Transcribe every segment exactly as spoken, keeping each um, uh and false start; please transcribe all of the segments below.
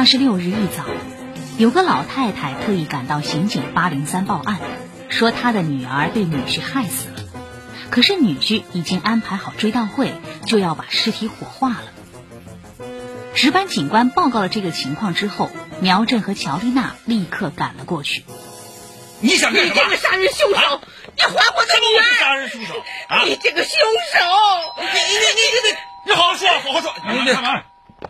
二十六日一早，有个老太太特意赶到刑警八零三报案，说她的女儿被女婿害死了。可是女婿已经安排好追悼会，就要把尸体火化了。值班警官报告了这个情况之后，苗振和乔丽娜立刻赶了过去。 你想干什么？ 你这个杀人凶手！啊、你还我的女儿！ 杀人凶手啊！ 你这个凶手！ 你你你你你你好好说，好好说！你干嘛？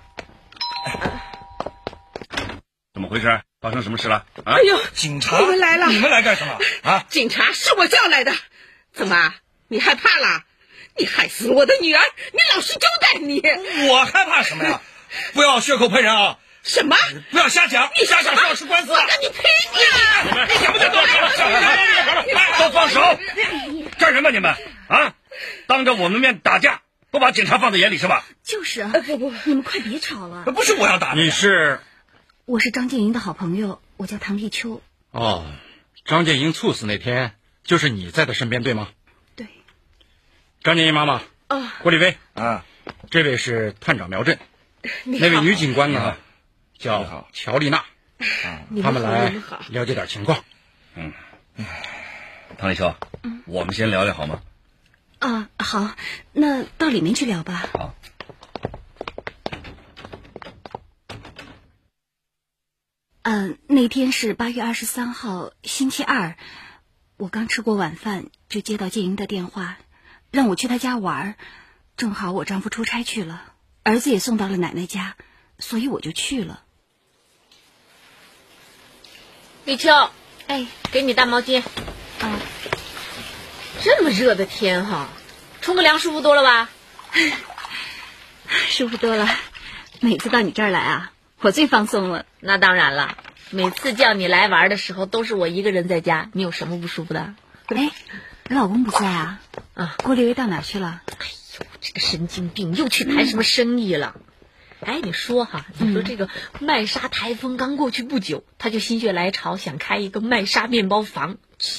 怎么回事？发生什么事了？啊！ 哎呦， 警察！ 你们来了！ 你们来干什么？啊！ 警察是我叫来的。怎么？你害怕了？你害死了我的女儿！你老实交代你！ 我害怕什么呀？不要血口喷人啊！ 什么？ 不要瞎讲！ 你瞎讲是要吃官司！ 我跟你拼呀！ 你想不想多说？都放手！干什么你们啊？当着我们面打架，不把警察放在眼里是吧？ 就是啊！ 不不， 你们快别吵了！ 不是我要打的。你是？ 我是张建营的好朋友，我叫唐丽秋。 哦，张建营猝死那天，就是你在他身边对吗？ 对。 张建营妈妈， 啊， 郭丽薇啊， 这位是探长苗振，那位女警官呢叫乔丽娜， 啊， 他们来了解点情况。 嗯，唐丽秋，嗯，我们先聊聊好吗？ 啊，好，那到里面去聊吧。 好。 嗯，那天是八月二十三号，星期二。我刚吃过晚饭，就接到建营的电话，让我去他家玩。正好我丈夫出差去了，儿子也送到了奶奶家，所以我就去了。 立秋， 哎， 给你大毛巾。 啊， 这么热的天哈，冲个凉舒服多了吧？ 舒服多了。每次到你这儿来啊，我最放松了。 那当然了，每次叫你来玩的时候，都是我一个人在家，你有什么不舒服的？ 哎，你老公不在啊？ 啊， 郭丽薇到哪去了？ 哎呦，这个神经病又去谈什么生意了？嗯、哎，你说哈，你说这个麦莎台风刚过去不久，他就心血来潮想开一个麦莎面包房。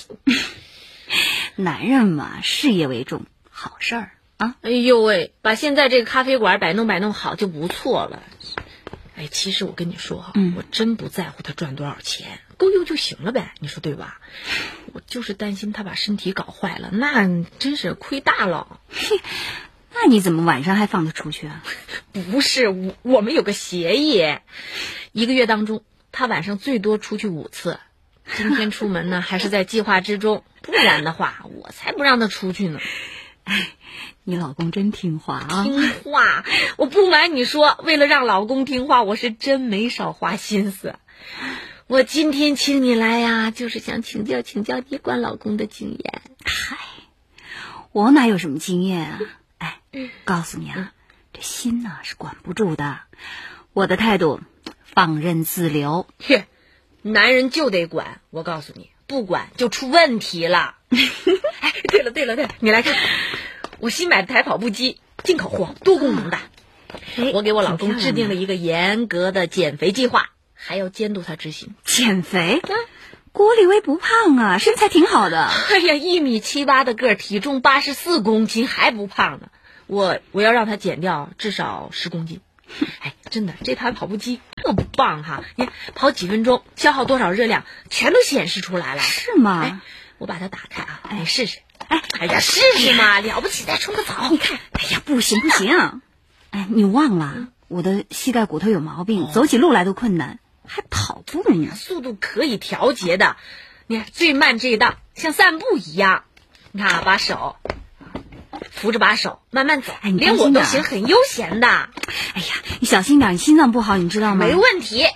男人嘛，事业为重，好事儿啊！ 哎呦喂，把现在这个咖啡馆摆弄摆弄好就不错了。哎，其实我跟你说哈， 嗯、 我真不在乎他赚多少钱，够用就行了呗，你说对吧？我就是担心他把身体搞坏了，那真是亏大了。 那你怎么晚上还放他出去啊？ 不是，我我们有个协议，一个月当中他晚上最多出去五次。今天出门呢，还是在计划之中，不然的话，我才不让他出去呢。 哎，你老公真听话啊！ 听话，我不瞒你说，为了让老公听话，我是真没少花心思。我今天请你来呀，就是想请教请教你管老公的经验。 嗨，我哪有什么经验啊？哎，告诉你啊，这心呐是管不住的。我的态度，放任自流。 嘿，男人就得管，我告诉你，不管就出问题了。哎，对了对了对了，你来看，我新买的台跑步机，进口货，多功能的。我给我老公制定了一个严格的减肥计划，还要监督他执行。 减肥？啊、郭丽薇不胖啊，身材挺好的。 哎呀，一米七八的个儿，体重八十四公斤，还不胖呢。我我要让他减掉至少十公斤。哎，真的，这台跑步机特棒哈！你看跑几分钟，消耗多少热量，全都显示出来了。 是吗？ 哎，我把它打开啊， 哎、 你试试。 哎， 哎呀，试试嘛，了不起，再冲个澡。 你看，哎呀，不行不行，哎，你忘了、嗯、我的膝盖骨头有毛病，哦、走起路来都困难，还跑步呢。 速度可以调节的，你看最慢这一档像散步一样，你看啊，把手扶着把手慢慢走， 哎，你连我都行，很悠闲的。 哎呀，你小心点，你心脏不好，你知道吗？ 没问题。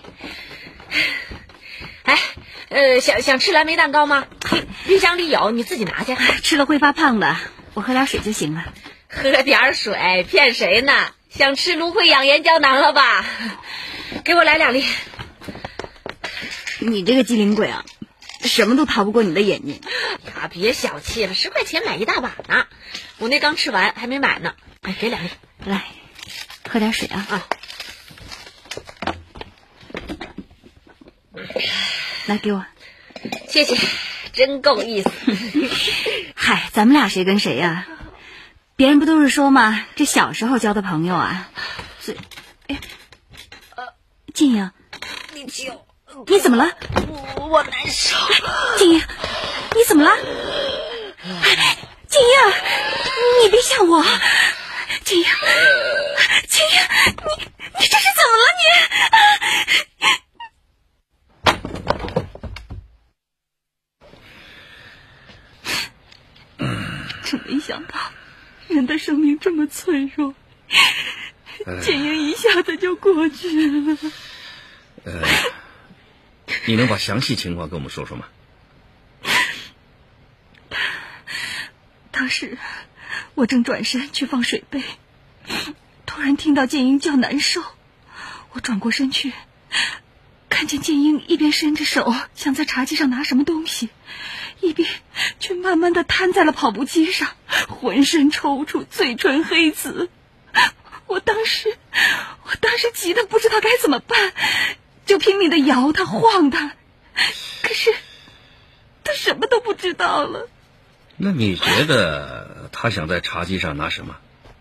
哎，呃，想想吃蓝莓蛋糕吗？冰箱里有，你自己拿去。 吃了会发胖的，我喝点水就行了。 喝点水，骗谁呢？想吃芦荟养颜胶囊了吧？给我来两粒。 你这个机灵鬼啊，什么都逃不过你的眼睛。 呀，别小气了，十块钱买一大把呢。我那刚吃完，还没买呢。哎，给两粒， 来，喝点水啊。 啊。 来，给我。 谢谢，真够意思。 嗨，咱们俩谁跟谁呀、啊？别人不都是说吗？这小时候交的朋友啊，最……哎，呃，静莹， 力气哦。 你怎么了？ 我我难受。 静英，你怎么了？静英，你别吓我。静英，静英，你你这是怎么了你？真没想到，人的生命这么脆弱，静英一下子就过去了。 呃，你能把详细情况跟我们说说吗？ 当时我正转身去放水杯，突然听到建英叫难受，我转过身去，看见建英一边伸着手想在茶几上拿什么东西，一边却慢慢地瘫在了跑步机上，浑身抽搐，嘴唇黑紫。我当时我当时急得不知道该怎么办，就拼命地摇他晃他，可是他什么都不知道了。 那你觉得他想在茶几上拿什么？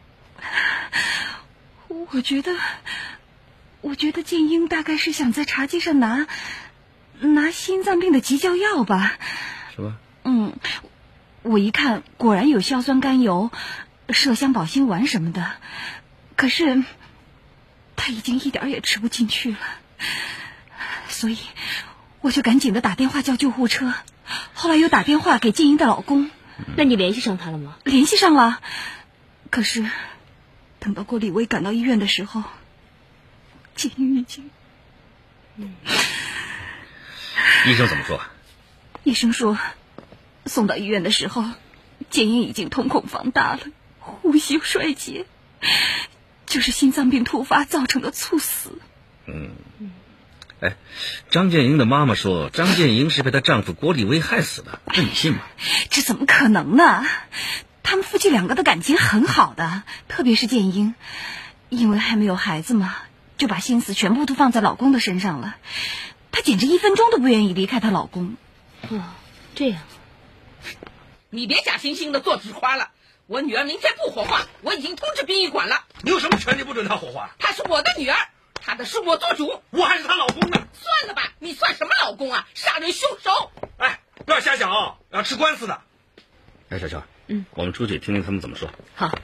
我觉得我觉得建英大概是想在茶几上拿拿心脏病的急救药吧。 是吧？ 嗯，我一看果然有硝酸甘油、麝香保心丸什么的，可是他已经一点也吃不进去了，所以我就赶紧的打电话叫救护车，后来又打电话给建英的老公。 那你联系上他了吗？ 联系上了，可是等到郭立威赶到医院的时候，建英已经…… 嗯，医生怎么说？ 医生说，送到医院的时候，建英已经瞳孔放大了，呼吸衰竭，就是心脏病突发造成的猝死。 嗯，哎，张建英的妈妈说张建英是被她丈夫郭立威害死的，这你信吗？ 这怎么可能呢？他们夫妻两个的感情很好的，特别是建英，因为还没有孩子嘛，就把心思全部都放在老公的身上了。她简直一分钟都不愿意离开她老公。 哦，这样。 你别假惺惺的做纸花了，我女儿明天不火化，我已经通知殡仪馆了。 你有什么权利不准她火化？ 她是我的女儿，她的事我做主。 我还是她老公呢。 算了吧，你算什么老公啊？杀人凶手！ 哎，不要瞎想啊，要吃官司的。 哎，小乔， 嗯， 我们出去听听他们怎么说。 好。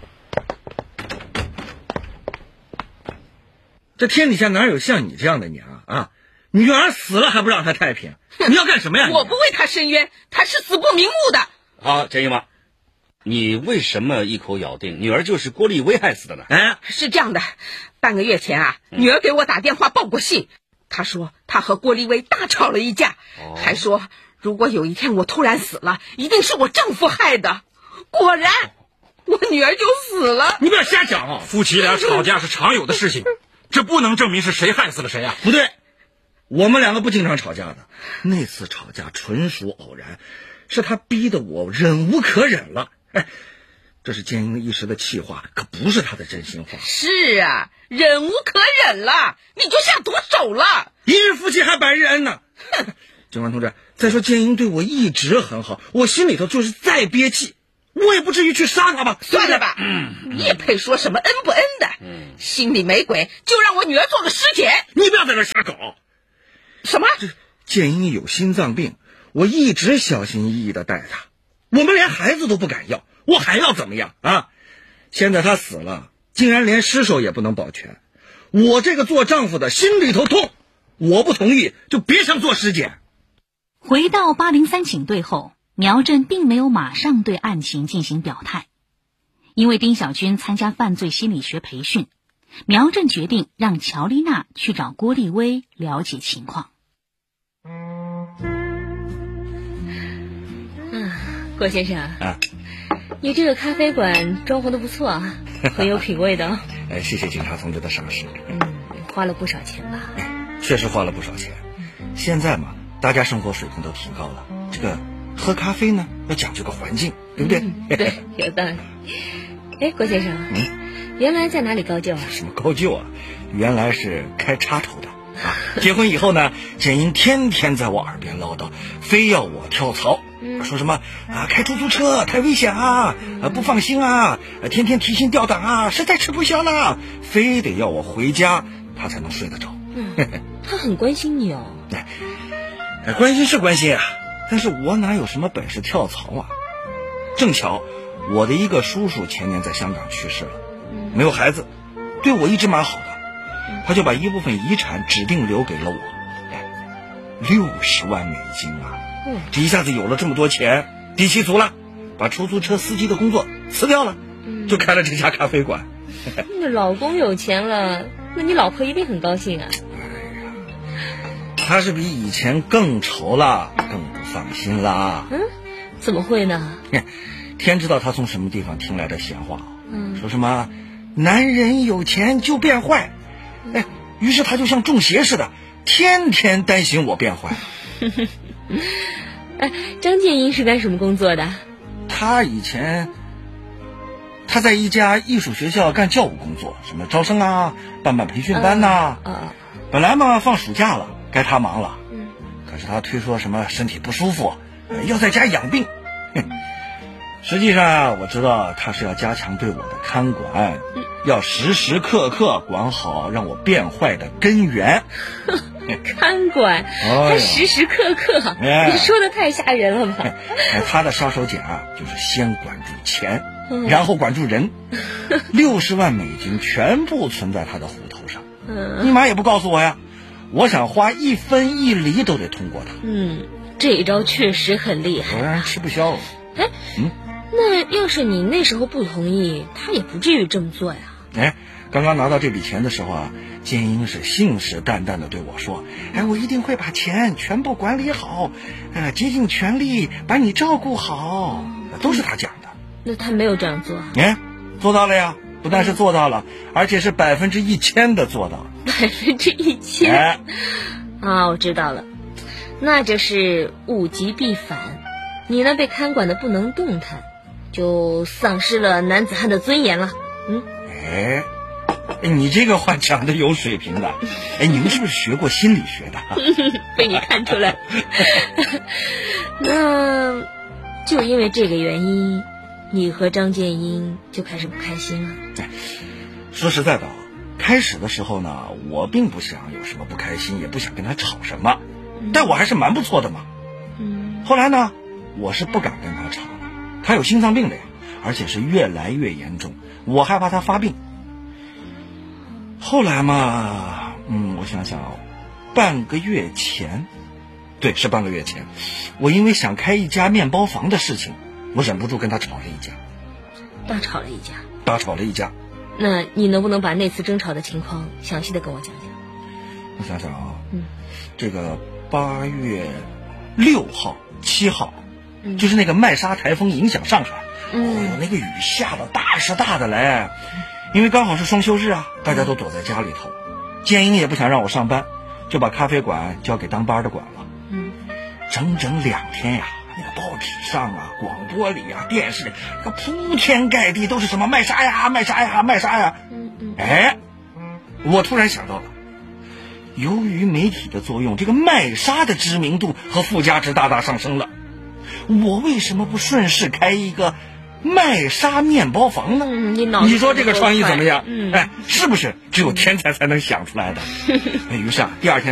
这天底下哪有像你这样的娘啊？女儿死了还不让她太平，你要干什么呀？ 我不为她申冤，她是死不瞑目的。 好，建英妈，你为什么一口咬定女儿就是郭立威害死的呢？ 哎， 是这样的，半个月前啊，女儿给我打电话报过信，她说她和郭立威大吵了一架， 哦、 还说如果有一天我突然死了，一定是我丈夫害的。果然，我女儿就死了。 你不要瞎讲啊！ 夫妻俩吵架是常有的事情，这不能证明是谁害死了谁啊！ 不对，我们两个不经常吵架的，那次吵架纯属偶然，是他逼得我忍无可忍了。哎，这是建英一时的气话，可不是他的真心话。 是啊，忍无可忍了，你就下毒手了。 一日夫妻还百日恩呢。警官同志，再说建英对我一直很好，我心里头就是再憋气，我也不至于去杀他吧。 算了吧，嗯，你也配说什么恩不恩的？嗯，心里没鬼，就让我女儿做个尸检。 你不要在这瞎搞。 什么？ 这建英有心脏病，我一直小心翼翼的待她，我们连孩子都不敢要，我还要怎么样啊？现在她死了，竟然连尸首也不能保全，我这个做丈夫的心里头痛，我不同意就别想做尸检。 回到八零三警队后，苗振并没有马上对案情进行表态，因为丁小军参加犯罪心理学培训，苗振决定让乔丽娜去找郭立威了解情况。 嗯，郭先生啊， 你这个咖啡馆装潢的不错啊，很有品味的哦。 哎，谢谢警察同志的赏识。 嗯，花了不少钱吧？ 哎，确实花了不少钱。现在嘛，大家生活水平都提高了，这个喝咖啡呢要讲究个环境，对不对？ 嗯、对，有道理。哎，郭先生，嗯，原来在哪里高就啊？ 什么高就啊？原来是开插头的啊。结婚以后呢，建英天天在我耳边唠叨，非要我跳槽，嗯、说什么啊开出租车太危险啊，啊不放心啊，天天提心吊胆啊，实在吃不消了，非得要我回家他才能睡得着。 嗯他很关心你哦。 哎，关心是关心啊，但是我哪有什么本事跳槽啊？正巧我的一个叔叔前年在香港去世了，没有孩子，对我一直蛮好的，他就把一部分遗产指定留给了我。哎，六十万美金啊！这一下子有了这么多钱，底气足了，把出租车司机的工作辞掉了，就开了这家咖啡馆。 那老公有钱了，那你老婆一定很高兴啊。 他是比以前更愁了，更不放心了。 嗯，怎么会呢？ 天知道他从什么地方听来的闲话，嗯，说什么男人有钱就变坏，哎，于是他就像中邪似的，天天担心我变坏。 哎，张建英是干什么工作的？ 他以前他在一家艺术学校干教务工作，什么招生啊，办办培训班呐、啊。 啊、呃， 本来嘛放暑假了，该他忙了。嗯，可是他推说什么身体不舒服，要在家养病。哼，实际上我知道他是要加强对我的看管，嗯、要时时刻刻管好让我变坏的根源。 看管， 哦、 还时时刻刻，哎、你说的太吓人了吧？ 哎，他的杀手锏啊，就是先管住钱，嗯、然后管住人。六十万美金全部存在他的户头上，嗯、你妈也不告诉我呀。我想花一分一厘都得通过他。 嗯，这一招确实很厉害， 果然吃不消。 哎，嗯，那要是你那时候不同意，他也不至于这么做呀。 哎，刚刚拿到这笔钱的时候啊，建英是信誓旦旦地对我说：“哎，我一定会把钱全部管理好，呃，竭尽全力把你照顾好。”都是他讲的。 那他没有这样做啊？ 哎，做到了呀，不但是做到了，而且是百分之一千的做到。 百分之一千？哎，啊，我知道了，那就是物极必反。你呢，被看管的不能动弹，就丧失了男子汉的尊严了。嗯。 哎，你这个话讲的有水平的。哎，你们是不是学过心理学的？ 被你看出来。那就因为这个原因，你和张建英就开始不开心了？ 哎，说实在的，开始的时候呢，我并不想有什么不开心，也不想跟他吵什么，嗯、但我还是蛮不错的嘛。嗯。后来呢，我是不敢跟他吵了，他有心脏病的呀，而且是越来越严重。我害怕他发病。后来嘛，嗯，我想想，半个月前，对，是半个月前，我因为想开一家面包房的事情，我忍不住跟他吵了一架。 大吵了一架？ 大吵了一架。 那你能不能把那次争吵的情况详细的跟我讲讲？ 我想想啊，嗯，这个八月六号、七号，嗯、就是那个麦莎台风影响上海。嗯，哦，那个雨下的大是大的嘞，因为刚好是双休日啊，大家都躲在家里头。建英也不想让我上班，就把咖啡馆交给当班的管了。嗯，整整两天呀，那个报纸上啊、广播里啊、电视里，那铺天盖地都是什么麦莎呀、麦莎呀、麦莎呀。嗯嗯。哎，我突然想到了，由于媒体的作用，这个麦莎的知名度和附加值大大上升了。我为什么不顺势开一个麦莎面包房呢？ 嗯、你, 你说这个创意怎么样？ 嗯， 哎，是不是只有天才才能想出来的？于是啊，第二天